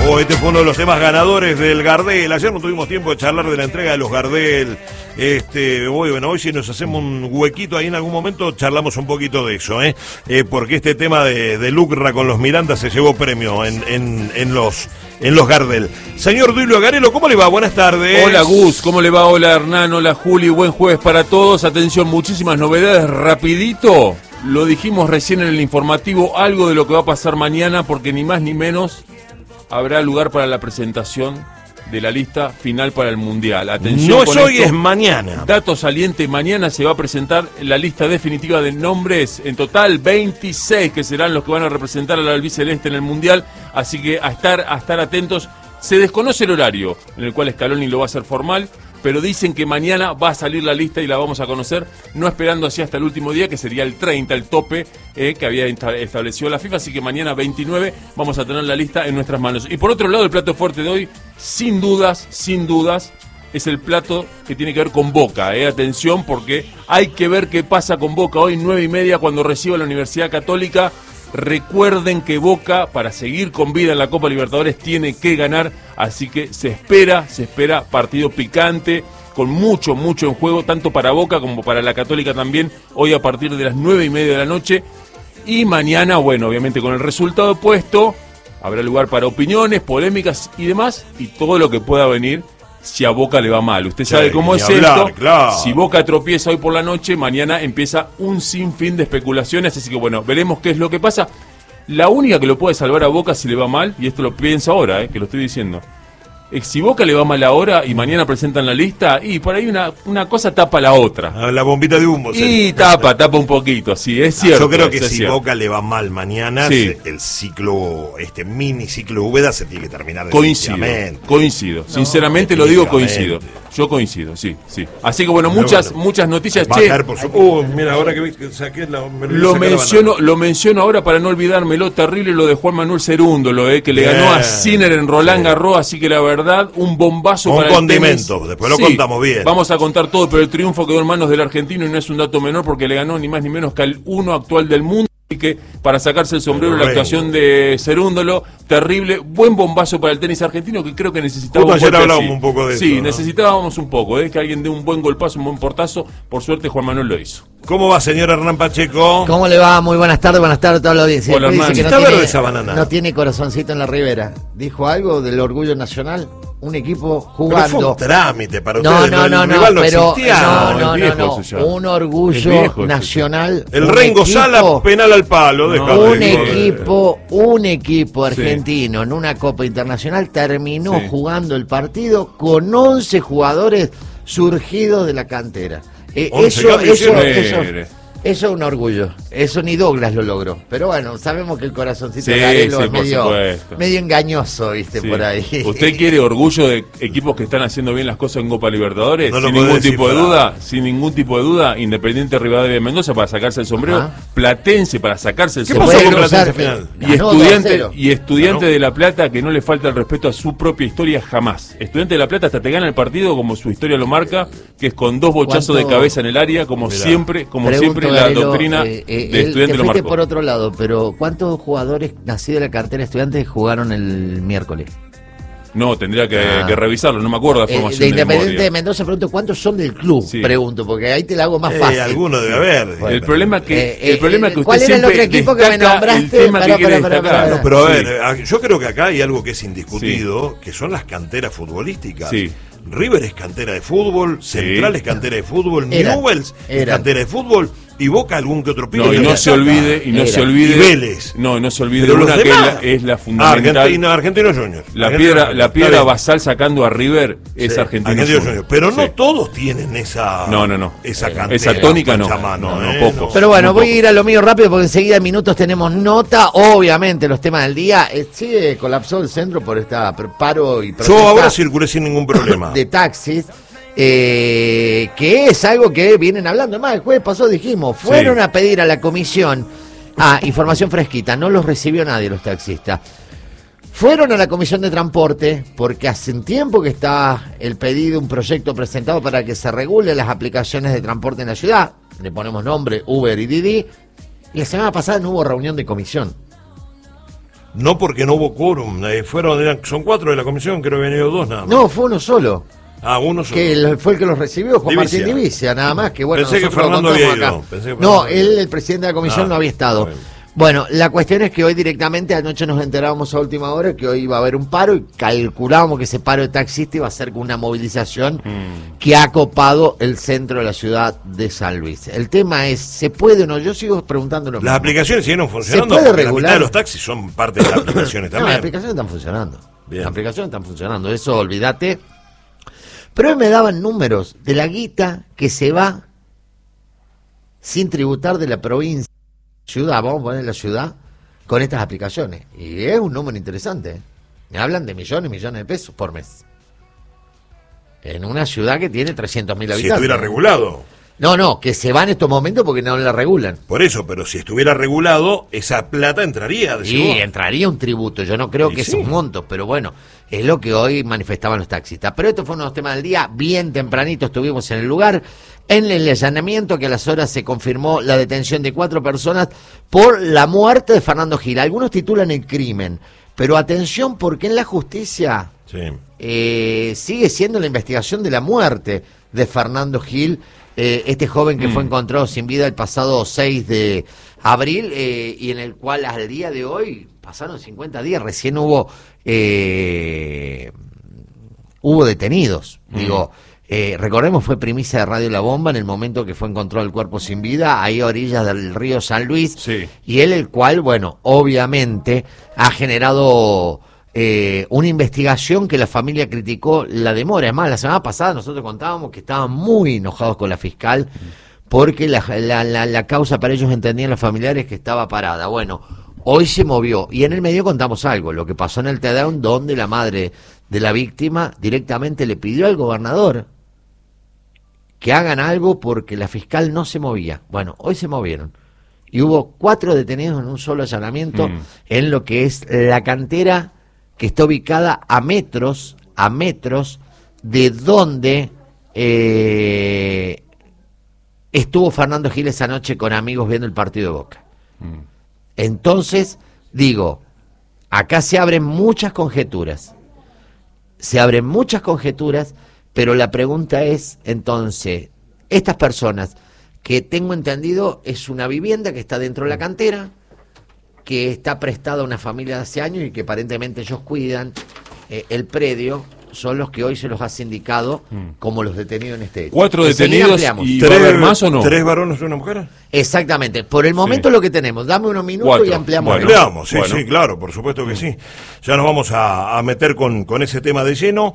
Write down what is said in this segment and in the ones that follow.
Este fue uno de los temas ganadores del Gardel. Ayer no tuvimos tiempo de charlar de la entrega de los Gardel. Bueno, hoy si nos hacemos un huequito ahí en algún momento, charlamos un poquito de eso, porque este tema de Lucra con los Miranda se llevó premio en los Gardel. Señor Duilio Garelo, ¿cómo le va? Buenas tardes. Hola Gus, ¿cómo le va? Hola Hernán, hola Juli, buen jueves para todos. Atención, muchísimas novedades, rapidito. Lo dijimos recién en el informativo, algo de lo que va a pasar mañana, porque ni más ni menos habrá lugar para la presentación de la lista final para el Mundial. Atención, no es hoy, es mañana. Dato saliente, mañana se va a presentar la lista definitiva de nombres, en total 26 que serán los que van a representar a la albiceleste en el Mundial, así que a estar atentos. Se desconoce el horario en el cual Scaloni lo va a hacer formal, pero dicen que mañana va a salir la lista y la vamos a conocer, no esperando así hasta el último día, que sería el 30, el tope que había establecido la FIFA, así que mañana 29 vamos a tener la lista en nuestras manos. Y por otro lado, el plato fuerte de hoy, sin dudas, es el plato que tiene que ver con Boca. Atención, porque hay que ver qué pasa con Boca hoy, 9:30, cuando reciba la Universidad Católica. Recuerden que Boca, para seguir con vida en la Copa Libertadores, tiene que ganar, así que se espera partido picante, con mucho en juego, tanto para Boca como para la Católica también, hoy a partir de las 9:30 de la noche, y mañana, bueno, obviamente con el resultado puesto, habrá lugar para opiniones, polémicas y demás, y todo lo que pueda venir si a Boca le va mal. Usted sabe cómo es esto. Claro. Si Boca tropieza hoy por la noche, mañana empieza un sinfín de especulaciones, así que bueno, veremos qué es lo que pasa. La única que lo puede salvar a Boca si le va mal, y esto lo pienso ahora, que lo estoy diciendo, si Boca le va mal ahora y mañana presentan la lista, y por ahí una cosa tapa la otra. La bombita de humo. Y tapa un poquito, sí, es cierto. Yo creo que si Boca le va mal mañana, sí, el ciclo, mini ciclo Úbeda se tiene que terminar definitivamente. Coincido, sinceramente lo digo, coincido. Yo coincido, sí. Así que bueno, muchas noticias. Mira, ahora que saqué lo menciono ahora para no olvidármelo, terrible lo de Juan Manuel Cerúndolo, que le ganó a Sinner en Roland Garros, así que la verdad, un bombazo para el tenis. Un condimento, después lo contamos bien. Vamos a contar todo, pero el triunfo quedó en manos del argentino y no es un dato menor porque le ganó ni más ni menos que al 1 actual del mundo. Así que para sacarse el sombrero la actuación de Cerúndolo, terrible, buen bombazo para el tenis argentino que creo que necesitábamos. Ayer hablábamos un poco de eso. Sí, ¿no? Necesitábamos un poco, que alguien dé un buen golpazo, un buen portazo. Por suerte Juan Manuel lo hizo. ¿Cómo va, señor Hernán Pacheco? ¿Cómo le va? Muy buenas tardes a toda la audiencia. Hola, Hernán. Dice que está verde esa banana. No tiene corazoncito en la ribera. ¿Dijo algo del orgullo nacional? Un equipo jugando. Pero fue un trámite para ustedes. Un orgullo nacional. El Rengo Sala, penal al palo. Un equipo argentino en una Copa Internacional terminó jugando el partido con 11 jugadores surgidos de la cantera. Eso es un orgullo. Eso ni Douglas lo logró. Pero bueno, sabemos que el corazoncito de Garelo es medio engañoso, por ahí. ¿Usted quiere orgullo de equipos que están haciendo bien las cosas en Copa Libertadores? No sin ningún tipo de duda, Independiente Rivadavia de Mendoza para sacarse el sombrero, Platense para sacarse el sombrero. ¿Qué pasó con Platense final? Y Estudiante de La Plata, que no le falta el respeto a su propia historia jamás. Estudiante de La Plata hasta te gana el partido como su historia lo marca, que es con 2 bochazos de cabeza en el área, como siempre la doctrina de Estudiante lo marcó. Por otro lado, pero ¿cuántos jugadores nacidos de la cartera Estudiantes jugaron el miércoles? No, tendría que revisarlo, no me acuerdo la formación de Independiente de Mendoza. Pregunto, ¿cuántos son del club? Pregunto, porque ahí te la hago más fácil. Alguno debe haber. El problema que usted ¿cuál era el otro equipo que me nombraste? Pero a ver, yo creo que acá hay algo que es indiscutido, que son las canteras futbolísticas. Sí. River es cantera de fútbol, Central es cantera de fútbol, Newell's es cantera de fútbol, y Boca algún que otro pibe. Y no se olvide Vélez. No se olvide una que es la fundamental. Argentino Junior. La piedra basal sacando a River es Argentino Junior. Pero no todos tienen esa cantera. Esa tónica no pocos. Pero bueno, voy a ir a lo mío rápido porque enseguida en minutos tenemos nota. Obviamente los temas del día. Sí, colapsó el centro por esta paro y protesta. Yo ahora circulé sin ningún problema. De taxis. Que es algo que vienen hablando. Además, el jueves pasado dijimos, fueron a pedir a la comisión información fresquita, no los recibió nadie los taxistas. Fueron a la comisión de transporte porque hace un tiempo que está el pedido, un proyecto presentado para que se regule las aplicaciones de transporte en la ciudad. Le ponemos nombre Uber y Didi. Y la semana pasada no hubo reunión de comisión. No, porque no hubo quórum. Son 4 de la comisión, creo que han venido 2 nada más. No, fue uno solo. Ah, uno solo. Que fue el que los recibió, Juan Divicia. Martín Divicia, nada más. Que bueno, Pensé que nosotros Fernando lo había contamos ido. acá. Pensé que No, Fernando había ido. el presidente de la comisión, no había estado. Está bien. Bueno, la cuestión es que hoy directamente, anoche nos enterábamos a última hora que hoy iba a haber un paro y calculábamos que ese paro de taxistas iba a ser con una movilización que ha copado el centro de la ciudad de San Luis. El tema es, ¿se puede o no? Yo sigo preguntando lo mismo. Las aplicaciones siguieron funcionando. ¿Se puede porque regular? La mitad de los taxis son parte de las aplicaciones No, también. las aplicaciones están funcionando. Bien. Las aplicaciones están funcionando, eso olvídate. Pero hoy me daban números de la guita que se va sin tributar de la provincia, ciudad, vamos a poner la ciudad, con estas aplicaciones. Y es un número interesante, ¿eh? Me hablan de millones y millones de pesos por mes. En una ciudad que tiene 300.000 habitantes. Si estuviera regulado. No, que se va en estos momentos porque no la regulan. Por eso, pero si estuviera regulado, esa plata entraría. Sí, entraría un tributo, yo no creo Y que sí. esos montos, pero bueno, es lo que hoy manifestaban los taxistas. Pero estos fueron los temas del día, bien tempranito estuvimos en el lugar, en el allanamiento que a las horas se confirmó la detención de 4 personas por la muerte de Fernando Gil. Algunos titulan el crimen, pero atención porque en la justicia sigue siendo la investigación de la muerte de Fernando Gil, este joven que fue encontrado sin vida el pasado 6 de abril y en el cual al día de hoy pasaron 50 días, recién hubo detenidos. Digo, recordemos, fue primicia de Radio La Bomba en el momento que fue encontrado el cuerpo sin vida ahí a orillas del río San Luis, Sí. y él, el cual, bueno, obviamente ha generado una investigación que la familia criticó la demora. Es más, la semana pasada nosotros contábamos que estaban muy enojados con la fiscal porque la causa para ellos, entendían los familiares, que estaba parada. Bueno, hoy se movió y en el medio contamos algo, lo que pasó en el Tedeum, donde la madre de la víctima directamente le pidió al gobernador que hagan algo porque la fiscal no se movía. Bueno, hoy se movieron y hubo 4 detenidos en un solo allanamiento en lo que es la cantera, que está ubicada a metros de donde estuvo Fernando Gil esa noche con amigos viendo el partido de Boca. Entonces, digo, acá se abren muchas conjeturas, pero la pregunta es, entonces, estas personas, que tengo entendido es una vivienda que está dentro de la cantera, que está prestada a una familia de hace años y que aparentemente ellos cuidan el predio, son los que hoy se los ha sindicado como los detenidos en este hecho. 4 Enseguida detenidos ampliamos. y ¿va a haber más o no? 3 varones y una mujer. Exactamente, por el momento lo que tenemos, dame unos minutos 4. y ampliamos. Bueno. Ampliamos, sí, Bueno. sí, claro, por supuesto que sí. Ya nos vamos a meter con ese tema de lleno.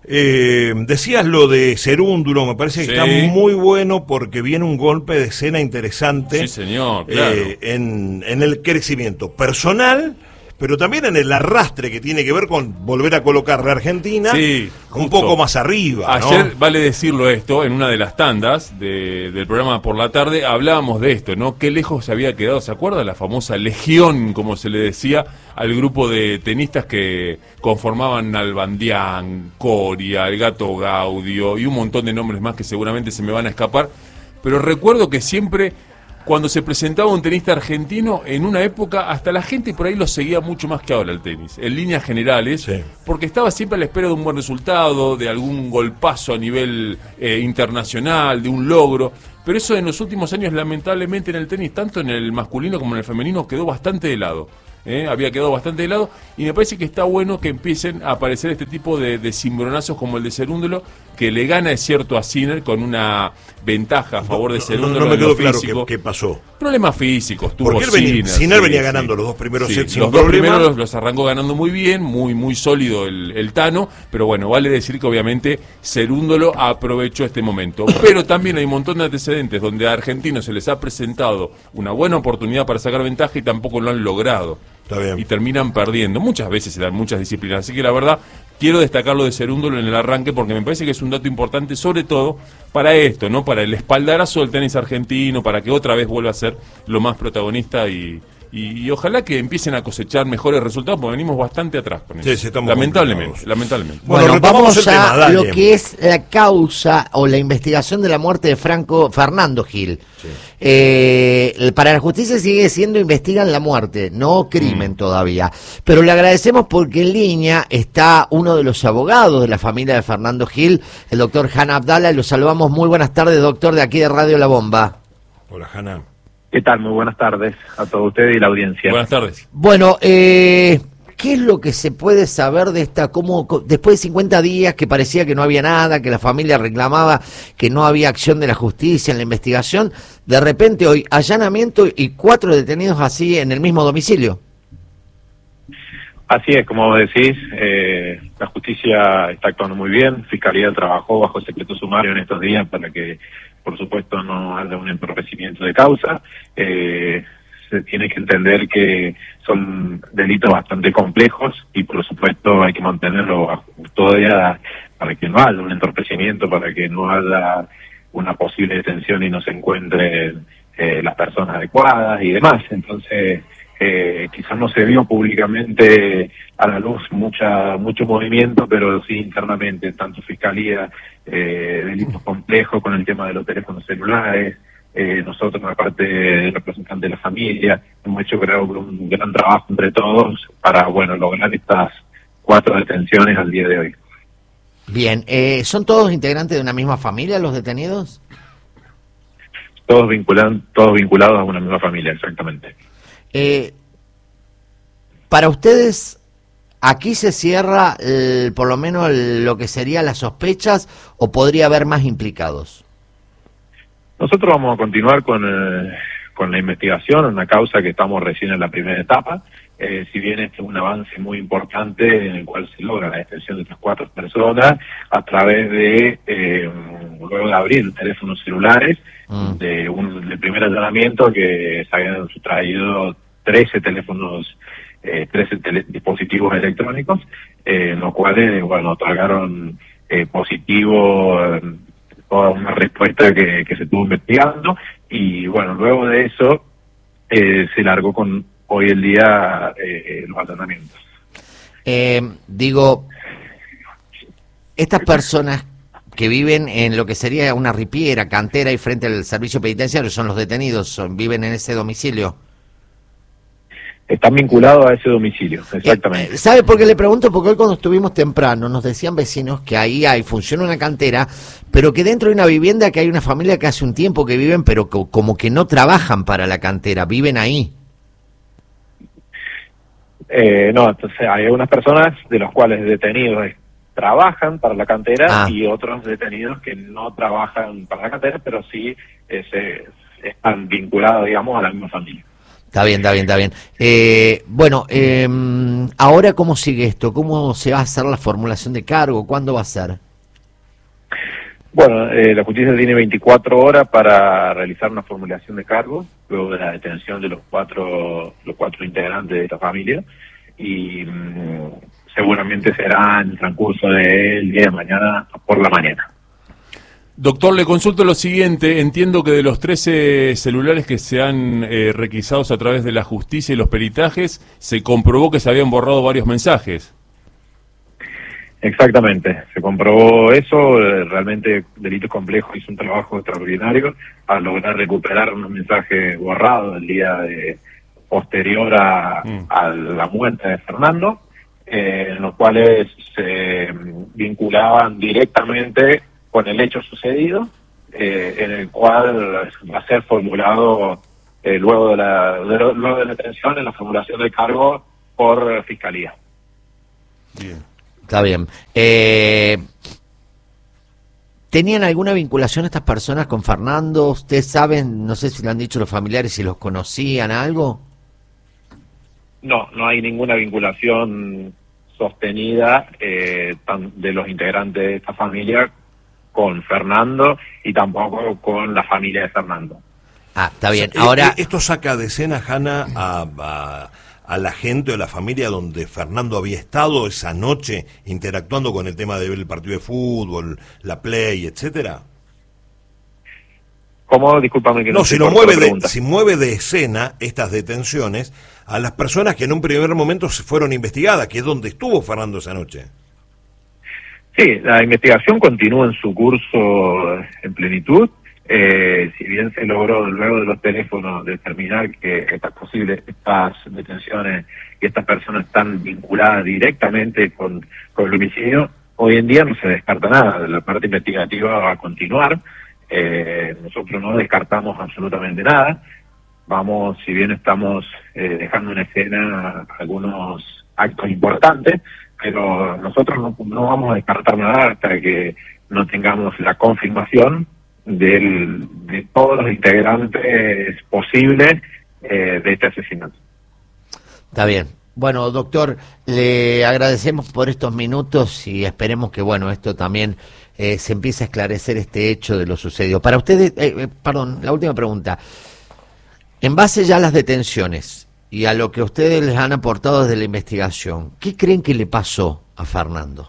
Decías lo de Cerúndulo, me parece que Sí. está muy bueno porque viene un golpe de escena interesante. Sí, señor, claro. En el crecimiento personal, pero también en el arrastre que tiene que ver con volver a colocar la Argentina Sí, un justo. poco más arriba, ¿no? Ayer, vale decirlo esto, en una de las tandas del programa por la tarde, hablábamos de esto, ¿no? Qué lejos se había quedado, ¿se acuerda? La famosa legión, como se le decía, al grupo de tenistas que conformaban Nalbandián, Coria, el Gato Gaudio y un montón de nombres más que seguramente se me van a escapar. Pero recuerdo que siempre, cuando se presentaba un tenista argentino, en una época hasta la gente por ahí lo seguía mucho más que ahora el tenis, en líneas generales, Sí. porque estaba siempre a la espera de un buen resultado, de algún golpazo a nivel internacional, de un logro. Pero eso en los últimos años, lamentablemente, en el tenis, tanto en el masculino como en el femenino, quedó bastante de lado. Había quedado bastante de lado, y me parece que está bueno que empiecen a aparecer este tipo de cimbronazos como el de Cerúndulo, que le gana, es cierto, a Sinner con una ventaja a favor de Cerúndulo. No me en lo quedó claro físico. qué pasó. Problemas físicos tuvo Porque Sinner. venía ganando los 2 primeros Sí, sets sin los 2 problema. primeros los arrancó ganando muy bien, muy sólido el Tano, pero bueno, vale decir que obviamente Cerúndolo aprovechó este momento. Pero también hay un montón de antecedentes donde a argentinos se les ha presentado una buena oportunidad para sacar ventaja y tampoco lo han logrado. Está bien. Y terminan perdiendo. Muchas veces se dan muchas disciplinas. Así que la verdad, quiero destacar lo de Cerúndolo en el arranque porque me parece que es un dato importante, sobre todo para esto, ¿no? Para el espaldarazo del tenis argentino, para que otra vez vuelva a ser lo más protagonista y y ojalá que empiecen a cosechar mejores resultados, porque venimos bastante atrás con eso. Sí, estamos lamentablemente. Bueno, retomamos el tema, a dale. lo que es la causa o la investigación de la muerte de Fernando Gil. Sí. Para la justicia sigue siendo investigan la muerte, no crimen todavía. Pero le agradecemos porque en línea está uno de los abogados de la familia de Fernando Gil, el doctor Hanna Abdala, y lo saludamos. Muy buenas tardes, doctor, de aquí de Radio La Bomba. Hola, Hanna. ¿Qué tal? Muy buenas tardes a todos ustedes y la audiencia. Buenas tardes. Bueno, ¿qué es lo que se puede saber de esta, después de 50 días que parecía que no había nada, que la familia reclamaba que no había acción de la justicia en la investigación, de repente hoy allanamiento y 4 detenidos así en el mismo domicilio? Así es, como decís, la justicia está actuando muy bien, Fiscalía trabajó bajo secreto sumario en estos días para que, por supuesto, no haya un entorpecimiento de causa. Se tiene que entender que son delitos bastante complejos y, por supuesto, hay que mantenerlo bajo custodia para que no haya un entorpecimiento, para que no haya una posible detención y no se encuentren las personas adecuadas y demás. Entonces, quizás no se vio públicamente a la luz mucho movimiento, pero sí internamente, tanto Fiscalía, delitos complejos con el tema de los teléfonos celulares, nosotros, aparte de representantes de la familia, hemos hecho, creo, un gran trabajo entre todos para, lograr estas 4 detenciones al día de hoy. Bien, ¿son todos integrantes de una misma familia los detenidos? Todos vinculados a una misma familia, exactamente. Para ustedes, ¿aquí se cierra por lo menos lo que serían las sospechas o podría haber más implicados? Nosotros vamos a continuar con la investigación, una causa que estamos recién en la primera etapa. Si bien este es un avance muy importante en el cual se logra la detención de estas 4 personas a través de, luego de abrir teléfonos celulares, del primer allanamiento que se habían sustraído 13 teléfonos, 13 dispositivos electrónicos, los cuales, otorgaron positivo toda una respuesta que se estuvo investigando y, luego de eso se largó con hoy el día los allanamientos. Estas personas que viven en lo que sería una ripiera, cantera y frente al servicio penitenciario, son los detenidos, viven en ese domicilio. Están vinculados a ese domicilio, exactamente. ¿Sabe por qué le pregunto? Porque hoy cuando estuvimos temprano nos decían vecinos que ahí funciona una cantera, pero que dentro de una vivienda que hay una familia que hace un tiempo que viven, pero como que no trabajan para la cantera, viven ahí. No, entonces hay unas personas de los cuales detenidos trabajan para la cantera y otros detenidos que no trabajan para la cantera, pero sí están vinculados, digamos, a la misma familia. Está bien. Ahora, ¿cómo sigue esto? ¿Cómo se va a hacer la formulación de cargo? ¿Cuándo va a ser? La justicia tiene 24 horas para realizar una formulación de cargos, luego de la detención de los cuatro integrantes de esta familia, y seguramente será en el transcurso del día de mañana por la mañana. Doctor, le consulto lo siguiente. Entiendo que de los 13 celulares que se han requisados a través de la justicia y los peritajes, se comprobó que se habían borrado varios mensajes. Exactamente, se comprobó eso. Realmente Delitos Complejos hizo un trabajo extraordinario al lograr recuperar unos mensajes borrados el día posterior a la muerte de Fernando, en los cuales se vinculaban directamente con el hecho sucedido, en el cual va a ser formulado luego de la detención en la formulación del cargo por Fiscalía. Bien. Está bien. ¿Tenían alguna vinculación estas personas con Fernando? ¿Ustedes saben, no sé si le han dicho los familiares, si los conocían, algo? No hay ninguna vinculación sostenida de los integrantes de esta familia con Fernando y tampoco con la familia de Fernando. Está bien. Ahora, esto saca de escena, Hanna, a la gente o la familia donde Fernando había estado esa noche interactuando con el tema de ver el partido de fútbol, la play, etcétera. ¿Cómo? Discúlpame que No, si te lo corté la mueve pregunta. si mueve de escena estas detenciones a las personas que en un primer momento se fueron investigadas, que es donde estuvo Fernando esa noche. Sí, la investigación continúa en su curso en plenitud. Si bien se logró luego de los teléfonos determinar que estas detenciones y estas personas están vinculadas directamente con el homicidio, hoy en día no se descarta nada. La parte investigativa va a continuar. Nosotros no descartamos absolutamente nada. Si bien estamos dejando en escena algunos actos importantes, pero nosotros no vamos a descartar nada hasta que no tengamos la confirmación de todos los integrantes posibles de este asesinato. Está bien. Bueno, doctor, le agradecemos por estos minutos y esperemos que, bueno, esto también se empiece a esclarecer este hecho de lo sucedido. Para ustedes, perdón, la última pregunta. En base ya a las detenciones y a lo que ustedes les han aportado desde la investigación, ¿qué creen que le pasó a Fernando?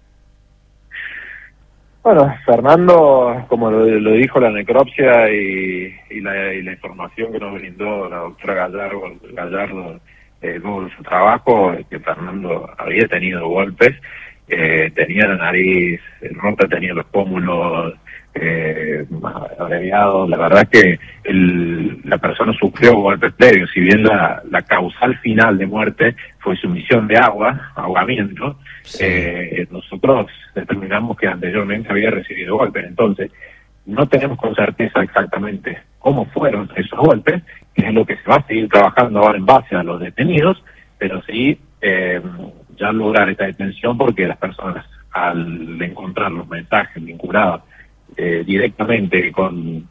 Bueno, Fernando, como lo dijo la necropsia y la información que nos brindó la doctora Gallardo luego de su trabajo, que Fernando había tenido golpes, tenía la nariz rota, tenía los pómulos abreviados. La verdad es que la persona sufrió golpes previos. Si bien la causal final de muerte fue sumisión de agua, ahogamiento, sí. Nosotros determinamos que anteriormente había recibido golpes. Entonces, no tenemos con certeza exactamente cómo fueron esos golpes, que es lo que se va a seguir trabajando ahora en base a los detenidos, pero sí ya lograr esta detención, porque las personas, al encontrar los mensajes vinculados directamente con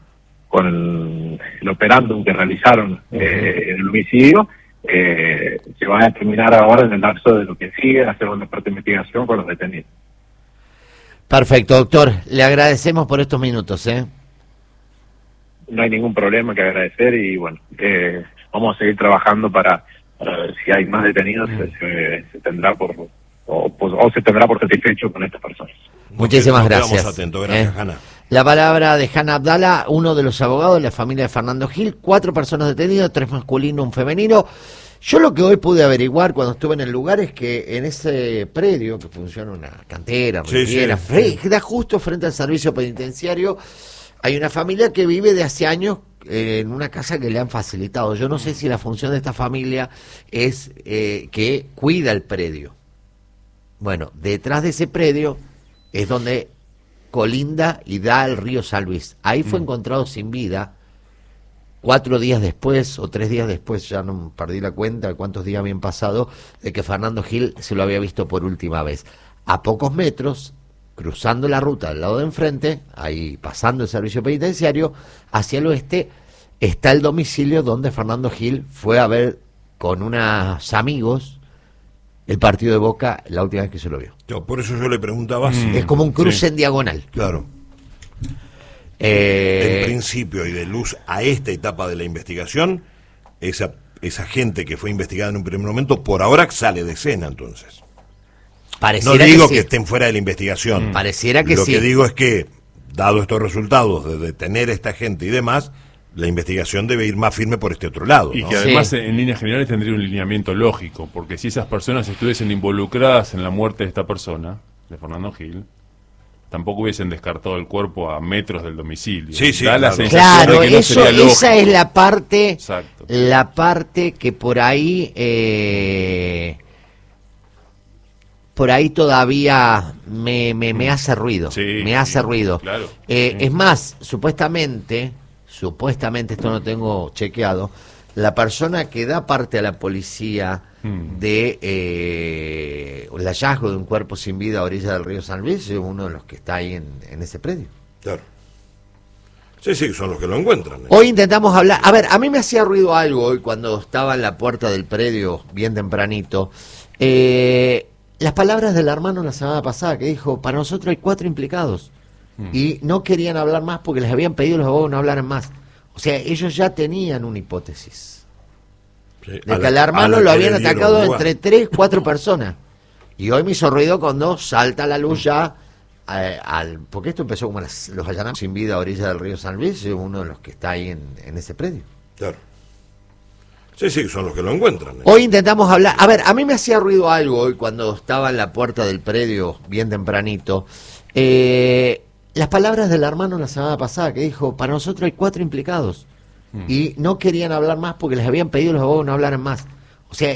el operándum que realizaron en el homicidio, se va a determinar ahora en el lapso de lo que sigue la segunda parte de investigación con los detenidos. Perfecto, doctor. Le agradecemos por estos minutos, No hay ningún problema que agradecer y bueno, vamos a seguir trabajando para ver si hay más detenidos, se tendrá se tendrá por satisfecho con estas personas. Muchísimas gracias. Quedamos atentos. Gracias, Hanna. La palabra de Hanna Abdala, uno de los abogados de la familia de Fernando Gil, 4 personas detenidas, 3 masculinos, un femenino. Yo lo que hoy pude averiguar cuando estuve en el lugar es que en ese predio, que funciona una cantera, riviera, que da justo frente al servicio penitenciario, hay una familia que vive de hace años en una casa que le han facilitado. Yo no sé si la función de esta familia es que cuida el predio. Bueno, detrás de ese predio es donde colinda y da el río San Luis. Ahí fue encontrado sin vida 4 días después o 3 días después, ya no perdí la cuenta de cuántos días habían pasado, de que Fernando Gil se lo había visto por última vez. A pocos metros, cruzando la ruta del lado de enfrente, ahí pasando el servicio penitenciario, hacia el oeste, está el domicilio donde Fernando Gil fue a ver con unos amigos el partido de Boca la última vez que se lo vio. Por eso yo le preguntaba si... Es como un cruce en diagonal. Claro. En principio y de luz a esta etapa de la investigación, esa gente que fue investigada en un primer momento, por ahora sale de escena, entonces. Pareciera no digo que, sí. que estén fuera de la investigación. Pareciera que Lo sí. que digo es que, dado estos resultados de detener a esta gente y demás, la investigación debe ir más firme por este otro lado, y ¿no? que además en líneas generales tendría un lineamiento lógico, porque si esas personas estuviesen involucradas en la muerte de esta persona, de Fernando Gil, tampoco hubiesen descartado el cuerpo a metros del domicilio. Sí, Da la claro. sensación de que no sería lógico. Esa es Exacto. la parte que por ahí todavía me hace ruido. Sí, me hace ruido. Claro. Es más, supuestamente, esto no tengo chequeado, la persona que da parte a la policía de el hallazgo de un cuerpo sin vida a orilla del río San Luis es uno de los que está ahí en ese predio. Claro. Sí, son los que lo encuentran. Hoy intentamos hablar, a ver, a mí me hacía ruido algo hoy cuando estaba en la puerta del predio, bien tempranito, las palabras del hermano la semana pasada que dijo, para nosotros hay 4 implicados, y no querían hablar más porque les habían pedido los abogados no hablaran más. O sea, ellos ya tenían una hipótesis. Sí, De que al hermano lo habían atacado entre 3, 4 personas. Y hoy me hizo ruido cuando salta a la luz ya porque esto empezó como los allanamientos sin vida a orilla del río San Luis, es uno de los que está ahí en ese predio. Claro. Sí, son los que lo encuentran. Hoy intentamos hablar, a ver, a mí me hacía ruido algo hoy cuando estaba en la puerta del predio, bien tempranito, las palabras del hermano la semana pasada, que dijo, para nosotros hay 4 implicados, y no querían hablar más porque les habían pedido los abogados no hablaran más.